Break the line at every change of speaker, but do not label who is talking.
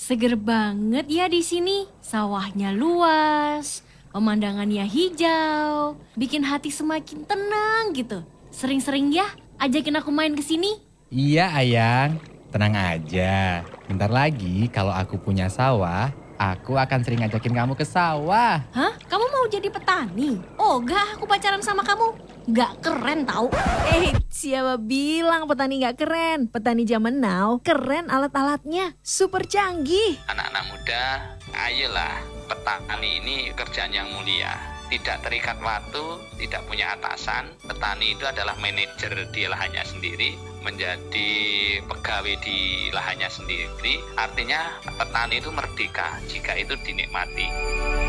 Seger banget ya di sini. Sawahnya luas, pemandangannya hijau, bikin hati semakin tenang gitu. Sering-sering ya ajakin aku main ke sini.
Iya Ayang, tenang aja. Bentar lagi kalau aku punya sawah, aku akan sering ngajakin kamu ke sawah.
Hah? Kamu mau jadi petani? Oh gak, aku pacaran sama kamu. Gak keren tau.
Siapa bilang petani gak keren? Petani zaman now keren alat-alatnya, super canggih.
Anak-anak muda, ayolah, petani ini kerjaan yang mulia. Tidak terikat waktu, tidak punya atasan. Petani itu adalah manajer di lahannya sendiri, menjadi pegawai di lahannya sendiri. Artinya petani itu merdeka jika itu dinikmati.